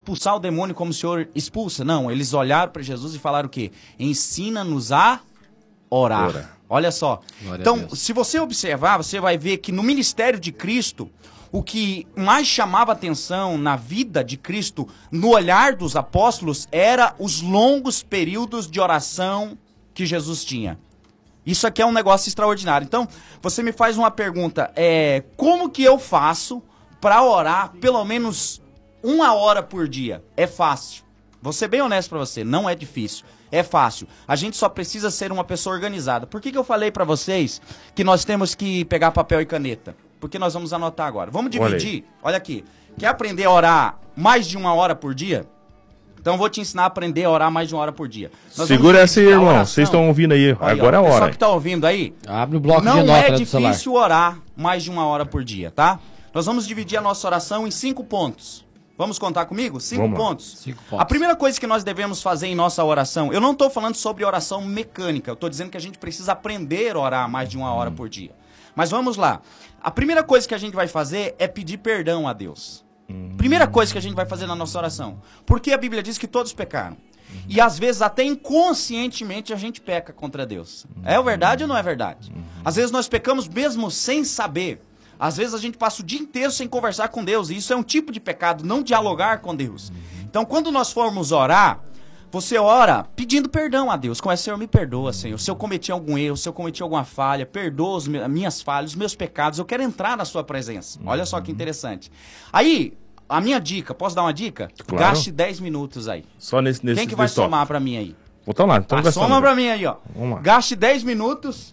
expulsar o demônio como o Senhor expulsa. Não, eles olharam para Jesus e falaram o quê? Ensina-nos a orar. Olha só. Glória Então, se você observar, você vai ver que no ministério de Cristo, o que mais chamava atenção na vida de Cristo, no olhar dos apóstolos, era os longos períodos de oração que Jesus tinha. Isso aqui é um negócio extraordinário. Então, você me faz uma pergunta, como que eu faço para orar pelo menos 1 hora por dia? É fácil. Vou ser bem honesto para você, não é difícil. É fácil. A gente só precisa ser uma pessoa organizada. Por que eu falei para vocês que nós temos que pegar papel e caneta? Porque nós vamos anotar agora. Vamos dividir. Olha aqui. Quer aprender a orar mais de 1 hora por dia? Então eu vou te ensinar a aprender a orar mais de 1 hora por dia. Segura essa aí, irmão. Vocês estão ouvindo aí. Agora é a hora. Pessoal que tá ouvindo aí, abre o bloco de não nota é do celular. difícil orar mais de 1 hora por dia, tá? Nós vamos dividir a nossa oração em 5 pontos. Vamos contar comigo? 5 pontos. 5 pontos. A primeira coisa que nós devemos fazer em nossa oração, eu não estou falando sobre oração mecânica, eu estou dizendo que a gente precisa aprender a orar mais de 1 hora por dia. Mas vamos lá. A primeira coisa que a gente vai fazer é pedir perdão a Deus. Primeira coisa que a gente vai fazer na nossa oração. Porque a Bíblia diz que todos pecaram. E às vezes até inconscientemente a gente peca contra Deus. É verdade ou não é verdade? Às vezes nós pecamos mesmo sem saber. Às vezes a gente passa o dia inteiro sem conversar com Deus. E isso é um tipo de pecado, não dialogar com Deus. Então quando nós formos orar, você ora pedindo perdão a Deus. Começa, Senhor, me perdoa, Senhor. Se eu cometi algum erro, se eu cometi alguma falha, perdoa as minhas falhas, os meus pecados. Eu quero entrar na sua presença. Olha só que interessante. Aí, a minha dica, posso dar uma dica? Claro. Gaste 10 minutos aí. Só nesse Quem que vai somar pra mim aí? Então lá, então Soma pra mim aí, ó. Vamos lá. Gaste 10 minutos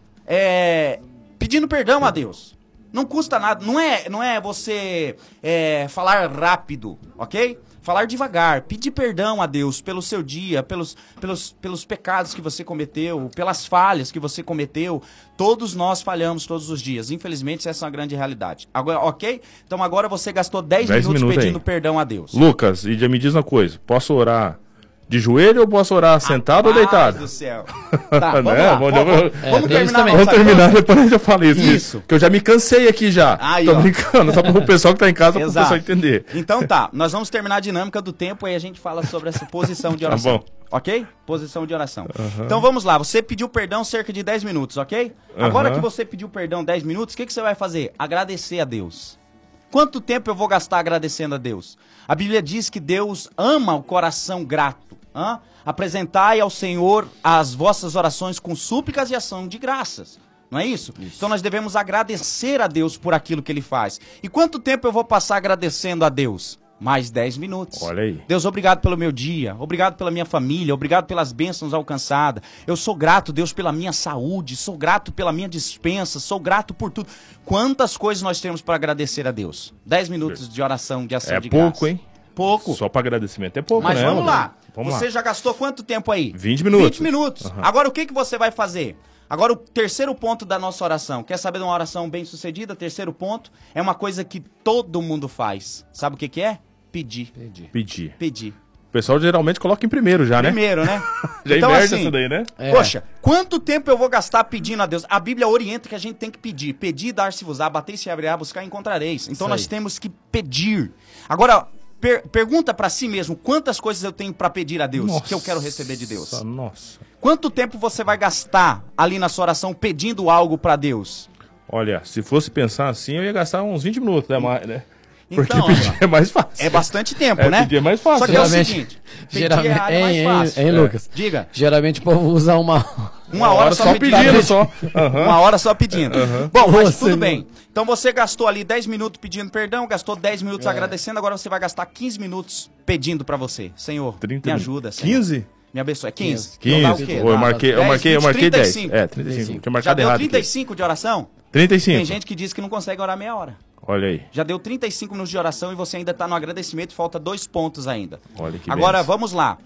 pedindo perdão a Deus. Não custa nada, não é você falar rápido, ok? Falar devagar, pedir perdão a Deus pelo seu dia, pelos pecados que você cometeu, pelas falhas que você cometeu. Todos nós falhamos todos os dias. Infelizmente, essa é uma grande realidade. Agora, ok? Então agora você gastou 10 minutos pedindo perdão a Deus. Lucas, e já me diz uma coisa, posso orar de joelho ou posso orar sentado ou deitado? Deus do céu. Tá, vamos Né? lá. Vamos terminar. Vamos terminar, depois eu falo isso. Isso. Que eu já me cansei aqui já. Aí, tô ó. brincando, só para o pessoal que tá em casa, para o Exato. pessoal entender. Então tá, nós vamos terminar a dinâmica do tempo e a gente fala sobre essa posição de oração. Tá bom. Ok? Posição de oração. Então vamos lá, você pediu perdão cerca de 10 minutos, ok? Agora que você pediu perdão 10 minutos, o que você vai fazer? Agradecer a Deus. Quanto tempo eu vou gastar agradecendo a Deus? A Bíblia diz que Deus ama o coração grato. Apresentai ao Senhor as vossas orações com súplicas e ação de graças. Não é isso? Então nós devemos agradecer a Deus por aquilo que Ele faz. E quanto tempo eu vou passar agradecendo a Deus? Mais 10 minutos. Olha aí. Deus, obrigado pelo meu dia, obrigado pela minha família, obrigado pelas bênçãos alcançadas. Eu sou grato, Deus, pela minha saúde, sou grato pela minha dispensa, sou grato por tudo. Quantas coisas nós temos para agradecer a Deus? 10 minutos de oração, de ação de graça. É pouco, hein? Pouco. Só para agradecimento é pouco, Mas né? vamos lá. Vamos Você lá. já gastou quanto tempo aí? 20 minutos. 20 minutos. Agora o que você vai fazer? Agora o terceiro ponto da nossa oração. Quer saber de uma oração bem sucedida? Terceiro ponto é uma coisa que todo mundo faz. Sabe o que é? Pedir. Pedir. O pessoal geralmente coloca em primeiro já, né? Primeiro, né? Já Então, inverte assim, isso daí, né? Poxa, quanto tempo eu vou gastar pedindo a Deus? A Bíblia orienta que a gente tem que pedir. Pedir, dar-se-vos-á, bater e se abrirá, buscar e encontrareis. Então nós temos que pedir. Agora, pergunta pra si mesmo, quantas coisas eu tenho pra pedir a Deus, que eu quero receber de Deus? Nossa. Quanto tempo você vai gastar ali na sua oração pedindo algo pra Deus? Olha, se fosse pensar assim, eu ia gastar uns 20 minutos, né? Porque Então, pedir é mais fácil. É bastante tempo, né? Pedir é mais fácil. Só que é o seguinte, pedir é a área mais fácil. Hein, Lucas? Diga. Geralmente o povo usa uma hora só pedindo. Só. Uma hora só pedindo. Bom, mas tudo bem. Então você gastou ali 10 minutos pedindo perdão, gastou 10 minutos agradecendo, agora você vai gastar 15 minutos pedindo pra você. Senhor, me ajuda, Senhor. 15? Me abençoe. 15. 15. Então dá o quê? Eu marquei 10. 35. É, 35. Tinha Já marcado deu errado 35 de oração? 35. Tem gente que diz que não consegue orar meia hora. Olha aí. Já deu 35 minutos de oração e você ainda está no agradecimento, falta 2 pontos ainda. Olha que Agora, benção. vamos lá.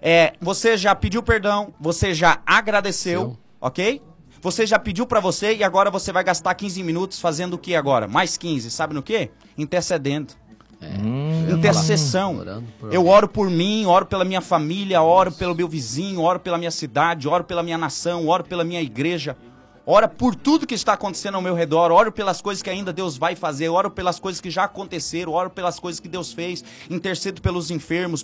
Você já pediu perdão, você já agradeceu, ok? Você já pediu para você e agora você vai gastar 15 minutos fazendo o que agora? Mais 15, sabe no quê? Intercedendo. Intercessão. Eu oro por mim, oro pela minha família, oro pelo meu vizinho, oro pela minha cidade, oro pela minha nação, oro pela minha igreja. Ora por tudo que está acontecendo ao meu redor, oro pelas coisas que ainda Deus vai fazer, oro pelas coisas que já aconteceram, oro pelas coisas que Deus fez, intercedo pelos enfermos,